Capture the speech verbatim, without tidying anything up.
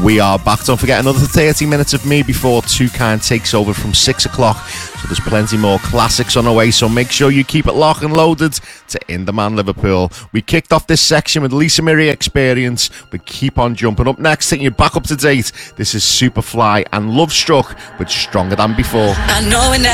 We are back. Don't forget, another thirty minutes of me before Too Kind takes over from six o'clock. So there's plenty more classics on the way, so make sure you keep it locked and loaded to In The Man Liverpool. We kicked off this section with Lisa Marie Experience, but keep on jumping. Up next, taking you back up to date, this is Superfly and Love Struck with Stronger Than Before. I know it